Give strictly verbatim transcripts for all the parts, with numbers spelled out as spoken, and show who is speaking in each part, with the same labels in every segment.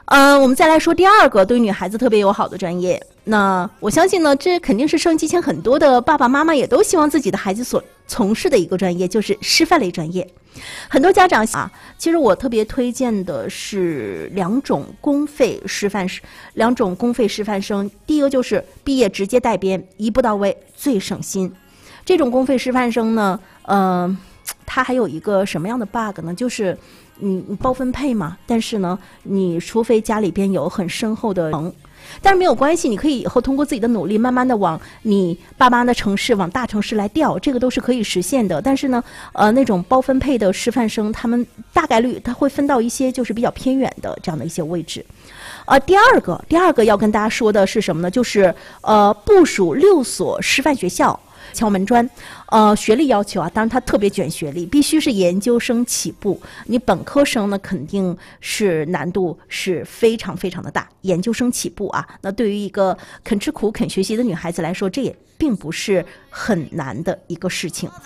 Speaker 1: 呃，我们再来说第二个对女孩子特别友好的专业。那我相信呢，这肯定是收音机前很多的爸爸妈妈也都希望自己的孩子所从事的一个专业，就是师范类专业。很多家长啊，其实我特别推荐的是两种公费师范两种公费师范生。第一个就是毕业直接带编，一步到位，最省心。这种公费师范生呢，呃，它还有一个什么样的 bug 呢？就是你包分配嘛，但是呢，你除非家里边有很深厚的能。但是没有关系，你可以以后通过自己的努力，慢慢的往你爸妈的城市、往大城市来调，这个都是可以实现的。但是呢，呃，那种包分配的师范生，他们大概率他会分到一些就是比较偏远的这样的一些位置。呃，第二个，第二个要跟大家说的是什么呢？就是呃，部属六所师范学校。敲门砖，呃，学历要求啊，当然他特别卷学历，必须是研究生起步。你本科生呢，肯定是难度是非常非常的大，研究生起步啊。那对于一个肯吃苦、肯学习的女孩子来说，这也并不是很难的一个事情。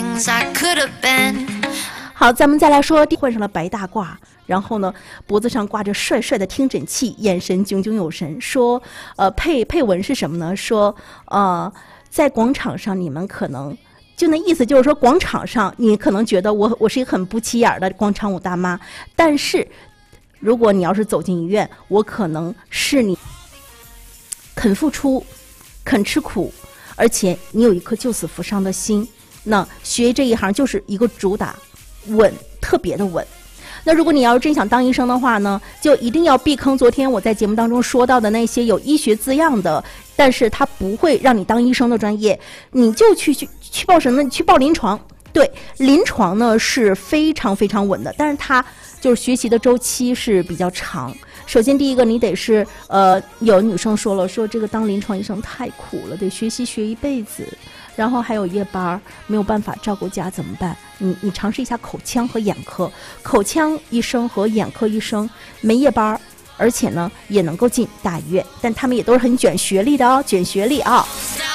Speaker 1: 好，咱们再来说，换上了白大褂，然后呢，脖子上挂着帅帅的听诊器，眼神炯炯有神，说，呃，配配文是什么呢？说，呃。在广场上，你们可能就那意思，就是说广场上你可能觉得我我是一个很不起眼的广场舞大妈，但是如果你要是走进医院，我可能是你肯付出、肯吃苦，而且你有一颗救死扶伤的心。那学这一行就是一个主打稳，特别的稳。那如果你要是真想当医生的话呢，就一定要避坑昨天我在节目当中说到的那些有医学字样的，但是它不会让你当医生的专业，你就去去去报什么呢？去报临床。对，临床呢是非常非常稳的，但是它就是学习的周期是比较长。首先第一个，你得是呃，有女生说了，说这个当临床医生太苦了，得学习学一辈子。然后还有夜班，没有办法照顾家怎么办？你你尝试一下口腔和眼科，口腔医生和眼科医生没夜班，而且呢也能够进大医院，但他们也都是很卷学历的哦，卷学历啊。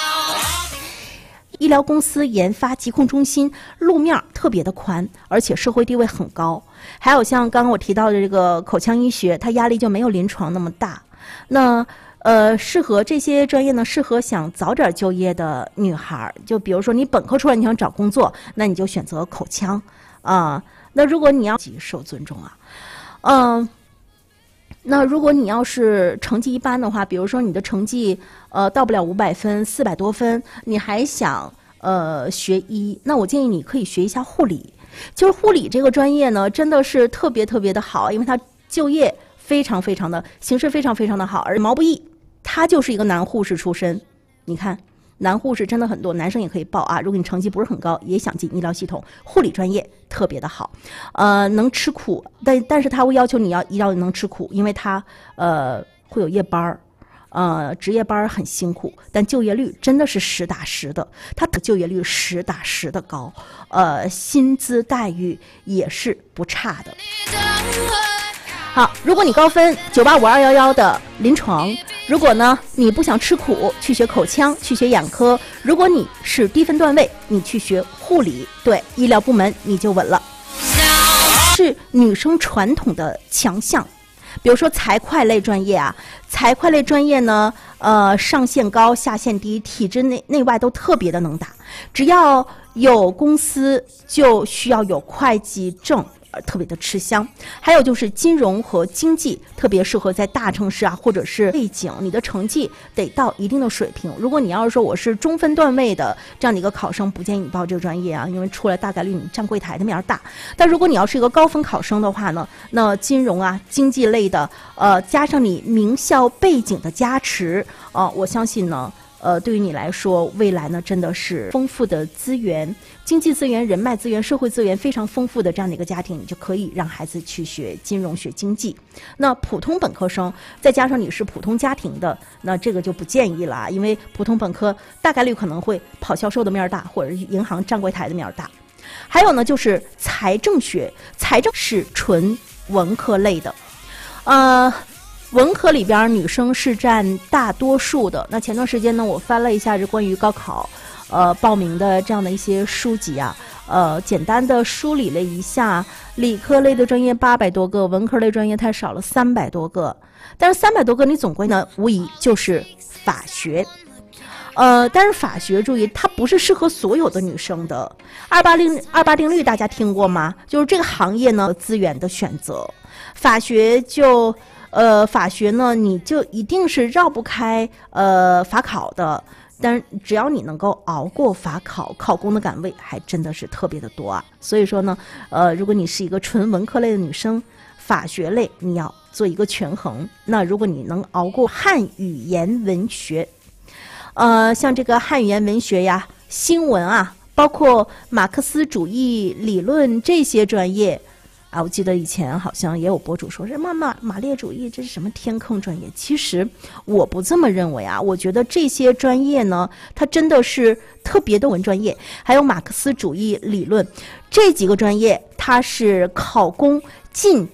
Speaker 1: 医疗公司、研发、疾控中心路面特别的宽，而且社会地位很高。还有像刚刚我提到的这个口腔医学，它压力就没有临床那么大。那呃，适合这些专业呢，适合想早点就业的女孩。就比如说你本科出来你想找工作，那你就选择口腔啊、呃。那如果你要受尊重啊，嗯、呃，那如果你要是成绩一般的话，比如说你的成绩呃到不了五百分，四百多分，你还想呃学医，那我建议你可以学一下护理。就是护理这个专业呢，真的是特别特别的好，因为它就业非常非常的形势非常非常的好，而毛不易他就是一个男护士出身。你看男护士真的很多，男生也可以报啊。如果你成绩不是很高，也想进医疗系统，护理专业特别的好，呃，能吃苦，但但是他会要求你要一定要能吃苦，因为他呃会有夜班，呃，值夜班很辛苦，但就业率真的是实打实的，他的就业率实打实的高，呃，薪资待遇也是不差的。好，如果你高分九八五二一一的临床，如果呢你不想吃苦，去学口腔，去学眼科；如果你是低分段位，你去学护理，对，医疗部门你就稳了。是女生传统的强项，比如说财会类专业啊，财会类专业呢，呃，上限高，下限低，体制内内外都特别的能打，只要有公司就需要有会计证。特别的吃香。还有就是金融和经济特别适合在大城市啊，或者是背景，你的成绩得到一定的水平。如果你要是说我是中分段位的这样的一个考生，不建议你报这个专业啊，因为出来大概率你站柜台的面大。但如果你要是一个高分考生的话呢，那金融啊经济类的，呃，加上你名校背景的加持，呃，我相信呢呃，对于你来说，未来呢真的是丰富的资源，经济资源、人脉资源、社会资源非常丰富的这样的一个家庭，你就可以让孩子去学金融、学经济。那普通本科生，再加上你是普通家庭的，那这个就不建议了，因为普通本科大概率可能会跑销售的面大，或者是银行站柜台的面大。还有呢，就是财政学，财政是纯文科类的，呃。文科里边女生是占大多数的。那前段时间呢，我翻了一下这关于高考呃报名的这样的一些书籍啊， 呃简单的梳理了一下，理科类的专业八百多个，文科类专业太少了三百多个。但是三百多个你总归呢，无疑就是法学。呃，但是法学注意，它不是适合所有的女生的。二八零二八定律大家听过吗？就是这个行业呢资源的选择，法学就呃法学呢你就一定是绕不开呃法考的。但是只要你能够熬过法考，考公的岗位还真的是特别的多啊。所以说呢，呃，如果你是一个纯文科类的女生，法学类你要做一个权衡。那如果你能熬过汉语言文学，呃，像这个汉语言文学呀、新闻啊，包括马克思主义理论这些专业啊，我记得以前好像也有博主说什么马马列主义这是什么天坑专业。其实我不这么认为啊，我觉得这些专业呢，它真的是特别的文专业，还有马克思主义理论这几个专业，它是考公进